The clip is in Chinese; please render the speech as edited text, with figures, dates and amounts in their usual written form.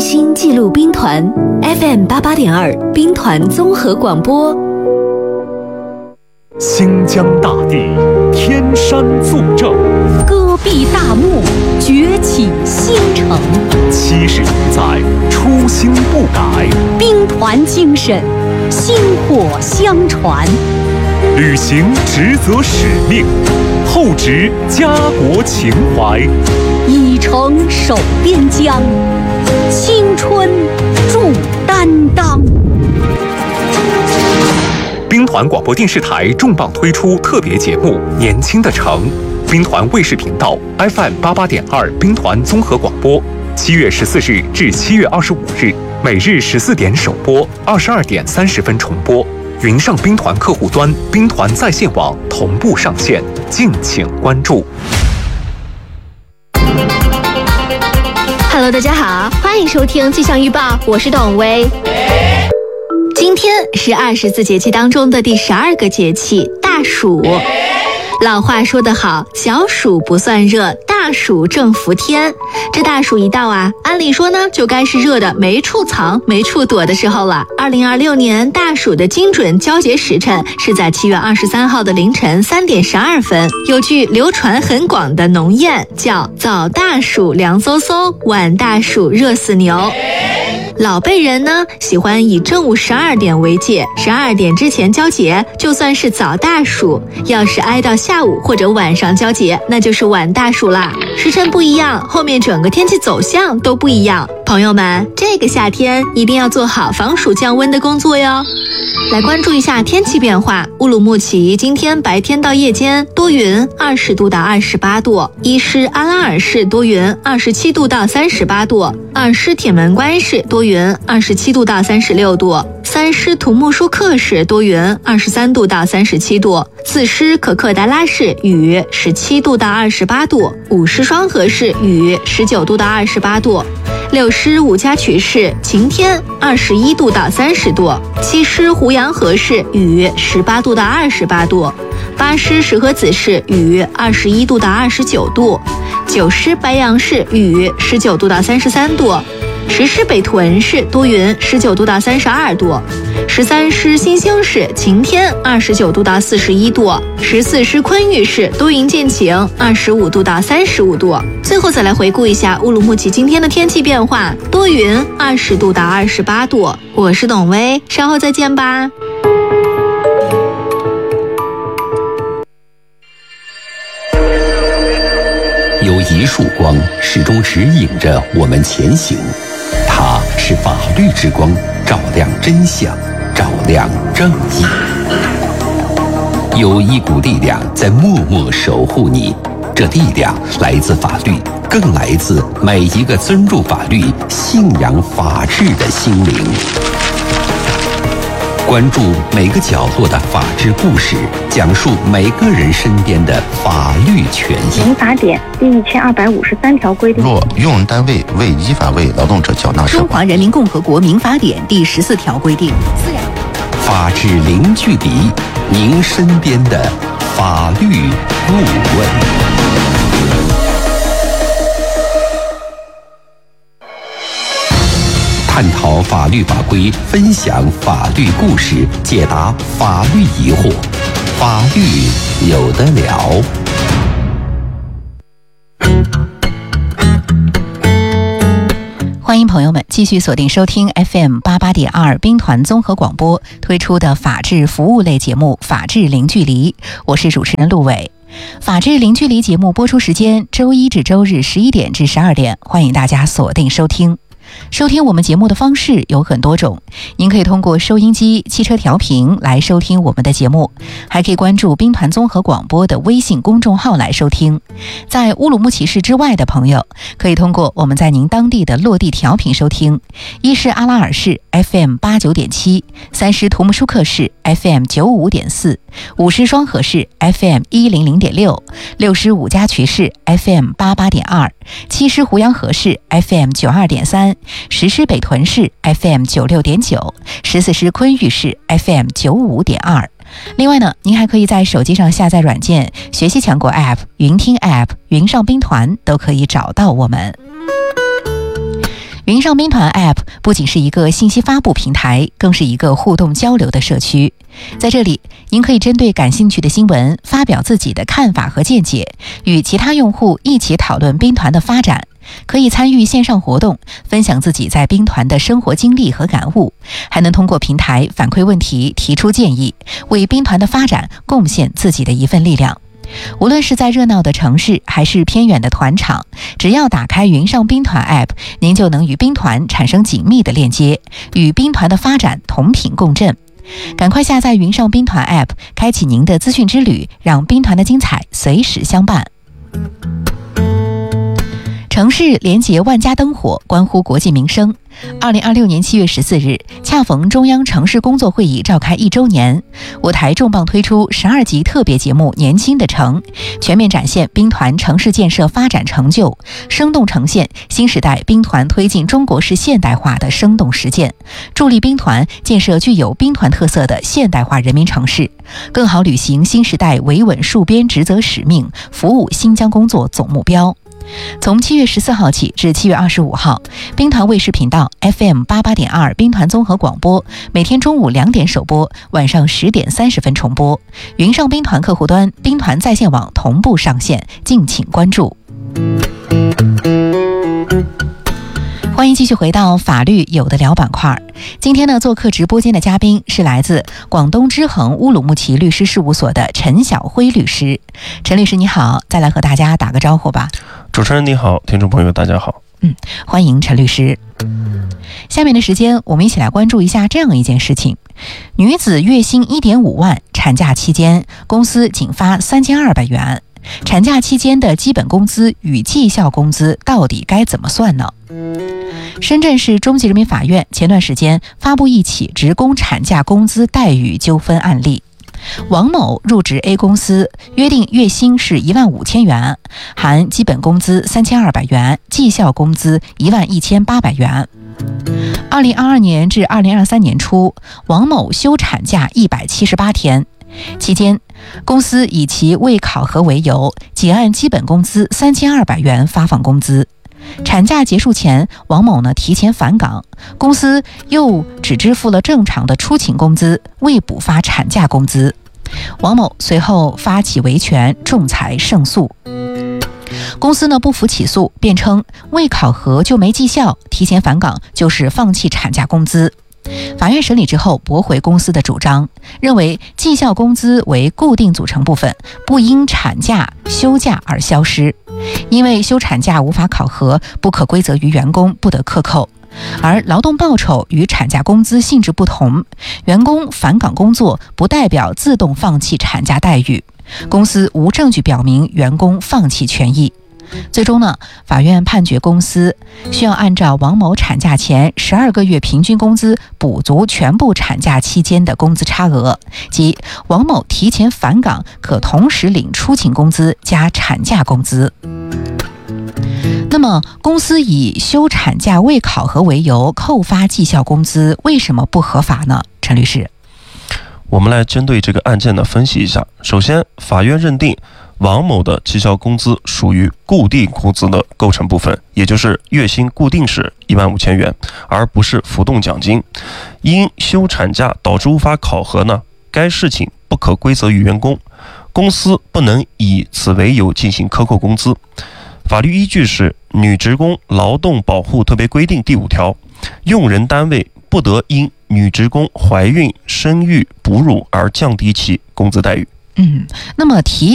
心记录兵团 FM 88.2兵团综合广播。 新疆大地，天山作证， 戈壁大漠，崛起新城。 70余载，初心不改， 兵团精神，薪火相传。 履行职责使命，厚植家国情怀， 以诚守边疆，青春铸担当。 兵团广播电视台重磅推出特别节目《年轻的城》，兵团卫视频道 FM 88.2兵团综合广播，7月14日至7月25日，每日14点首播，22点30分重播。云上兵团客户端、兵团在线网同步上线，敬请关注。 Hello， 大家好，欢迎收听气象预报，我是董薇。今天是24节气当中的第12个节气大暑。老话说得好，小暑不算热，大暑正伏天。这大暑一到啊，按理说呢，就该是热的没处藏、没处躲的时候了。2026年大暑的精准交节时辰是在7月23号的凌晨3点12分。有句流传很广的农谚，叫早大暑凉飕飕，晚大暑热死牛。老辈人呢，喜欢以正午12点为界，12点之前交节，就算是早大暑；要是挨到下午或者晚上交节，那就是晚大暑啦。时辰不一样，后面整个天气走向都不一样。朋友们，这个夏天一定要做好防暑降温的工作哟。来关注一下天气变化。乌鲁木齐今天白天到夜间多云，20度到28度；伊施阿拉尔市多云，27度到38度；二施铁门关市多云，27度到36度；三施土木舒克市多云，23度到37度；四施可克达拉市雨，17度到28度；五施双河市雨，19度到28度；六施五家渠市晴天，21度到30度；七施胡杨河市雨，18度到28度；八施石河子市雨，21度到29度；九施白杨市雨，19度到33度；十施北屯市多云，19度到32度；十三施新兴市晴天，29度到41度；十四施昆玉市多云见晴，25度到35度。最后再来回顾一下乌鲁木齐今天的天气变化，多云，20度到28度。我是董薇，稍后再见吧。 有一束光始终指引着我们前行，它是法律之光，照亮真相，照亮正义。有一股力量在默默守护你，这力量来自法律，更来自每一个尊重法律、信仰法治的心灵。关注每个角落的法治故事，讲述每个人身边的法律权益。 民法典第1253条规定， 若用人单位未依法为劳动者缴纳社保。 中华人民共和国民法典第14条规定， 法治零距离，您身边的法律顾问。探讨法律法规，分享法律故事，解答法律疑惑，法律有得聊。 欢迎朋友们继续锁定收听 FM 88.2兵团综合广播推出的法治服务类节目《法治零距离》，我是主持人陆伟。法治零距离节目播出时间周一至周日11点至12点，欢迎大家锁定收听。收听我们节目的方式有很多种，您可以通过收音机、汽车调频来收听我们的节目，还可以关注兵团综合广播的微信公众号来收听。在乌鲁木齐市之外的朋友，可以通过我们在您当地的落地调频收听：一是阿拉尔市 FM 89.7，三是图木舒克市 FM 95.4，五是双河市 FM 100.6，六是五家渠市 FM 88.2，七是胡杨河市 FM 92.3，十是北屯市 FM 96.9，十四是昆玉市 FM 95.2。另外呢，您还可以在手机上下载软件学习强国 App、云听 App、云上兵团，都可以找到我们。 云上兵团 App 不仅是一个信息发布平台，更是一个互动交流的社区。在这里，您可以针对感兴趣的新闻发表自己的看法和见解，与其他用户一起讨论兵团的发展，可以参与线上活动，分享自己在兵团的生活经历和感悟，还能通过平台反馈问题、提出建议，为兵团的发展贡献自己的一份力量。无论是在热闹的城市还是偏远的团场，只要打开云上兵团 App， 您就能与兵团产生紧密的链接，与兵团的发展同频共振。赶快下载云上兵团 App， 开启您的资讯之旅，让兵团的精彩随时相伴。城市连结万家灯火，关乎国计民生。2026年7月14日，恰逢中央城市工作会议召开1周年，我台重磅推出12集特别节目《年轻的城》，全面展现兵团城市建设发展成就，生动呈现新时代兵团推进中国式现代化的生动实践，助力兵团建设具有兵团特色的现代化人民城市，更好履行新时代维稳戍边职责使命，服务新疆工作总目标。从7月14号起至7月25号，兵团卫视频道 FM 88.2兵团综合广播每天中午2点首播，晚上10点30分重播。云上兵团客户端、兵团在线网同步上线，敬请关注。欢迎继续回到法律有的聊板块。今天呢，做客直播间的嘉宾是来自广东之恒乌鲁木齐律师事务所的陈晓辉律师。陈律师你好，再来和大家打个招呼吧。 主持人你好，听众朋友大家好。 欢迎陈律师。下面的时间我们一起来关注一下这样一件事情：女子月薪1.5万，产假期间公司仅发3200元。产假期间的基本工资与绩效工资到底该怎么算呢？深圳市中级人民法院前段时间发布一起职工产假工资待遇纠纷案例。王某入职 A 公司，约定月薪是15000元，含基本工资3200元，绩效工资11800元。2022年至2023年初，王某休产假178天。期间，公司以其未考核为由，仅按基本工资3200元发放工资。产假结束前，王某提前返岗，公司又只支付了正常的出勤工资，未补发产假工资。王某随后发起维权，仲裁胜诉。公司不服起诉，辩称未考核就没绩效，提前返岗就是放弃产假工资。法院审理之后驳回公司的主张，认为绩效工资为固定组成部分，不因产假、休假而消失。因为休产假无法考核，不可归责于员工，不得克扣。而劳动报酬与产假工资性质不同，员工返岗工作不代表自动放弃产假待遇，公司无证据表明员工放弃权益。最终法院判决公司需要按照王某产假前12个月平均工资补足全部产假期间的工资差额，即王某提前返岗可同时领出勤工资加产假工资。那么公司以休产假未考核为由扣发绩效工资，为什么不合法呢？陈律师， 我们来针对这个案件分析一下。首先，法院认定王某的绩效工资属于固定工资的构成部分，也就是月薪固定是15000元，而不是浮动奖金。因休产假导致无法考核该事情不可归责于员工，公司不能以此为由进行克扣工资。法律依据是《女职工劳动保护特别规定》第5条，用人单位不得因女职工怀孕、生育、哺乳而降低其工资待遇。 那么提